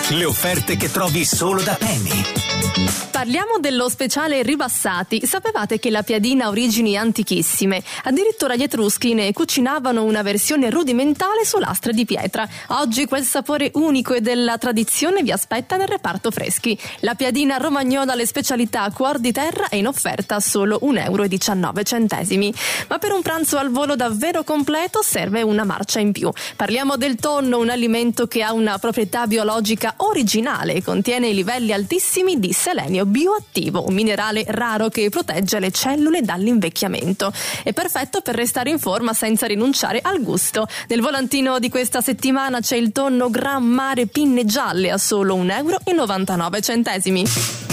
Le offerte che trovi solo da Penny. Parliamo dello speciale ribassati. Sapevate che la piadina ha origini antichissime? Addirittura gli Etruschi ne cucinavano una versione rudimentale su lastre di pietra. Oggi quel sapore unico e della tradizione vi aspetta nel reparto freschi. La piadina romagnola, le specialità a cuor di terra, è in offerta a solo 1,19 euro. Ma per un pranzo al volo davvero completo serve una marcia in più. Parliamo del tonno, un alimento che ha una proprietà biologica originale e contiene i livelli altissimi di selenio bioattivo, un minerale raro che protegge le cellule dall'invecchiamento. È perfetto per restare in forma senza rinunciare al gusto. Nel volantino di questa settimana c'è il tonno Gran Mare Pinne Gialle a solo 1,99 euro.